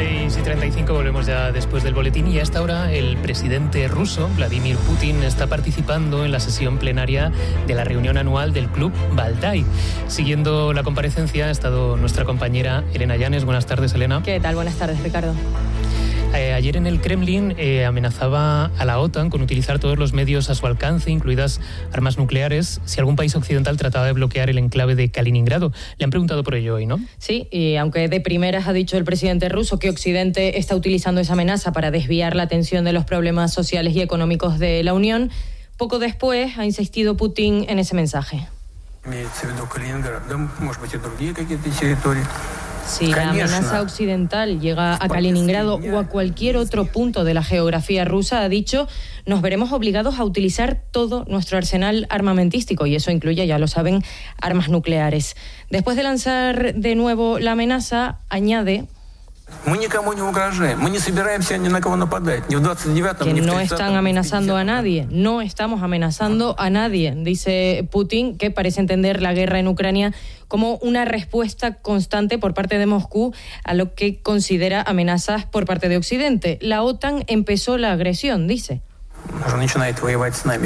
6:35, volvemos ya después del boletín, y a esta hora el presidente ruso, Vladimir Putin, está participando en la sesión plenaria de la reunión anual del Club Valdai. Siguiendo la comparecencia ha estado nuestra compañera Elena Llanes. Buenas tardes, Elena. ¿Qué tal? Buenas tardes, Ricardo. Ayer en el Kremlin amenazaba a la OTAN con utilizar todos los medios a su alcance, incluidas armas nucleares, si algún país occidental trataba de bloquear el enclave de Kaliningrado. Le han preguntado por ello hoy, ¿no? Sí, y aunque de primeras ha dicho el presidente ruso que Occidente está utilizando esa amenaza para desviar la atención de los problemas sociales y económicos de la Unión, poco después ha insistido Putin en ese mensaje. Si la amenaza occidental llega a Kaliningrado o a cualquier otro punto de la geografía rusa, ha dicho, nos veremos obligados a utilizar todo nuestro arsenal armamentístico, y eso incluye, ya lo saben, armas nucleares. Después de lanzar de nuevo la amenaza, añade que no están amenazando a nadie, no estamos amenazando a nadie, dice Putin, que parece entender la guerra en Ucrania como una respuesta constante por parte de Moscú a lo que considera amenazas por parte de Occidente. La OTAN empezó la agresión, dice.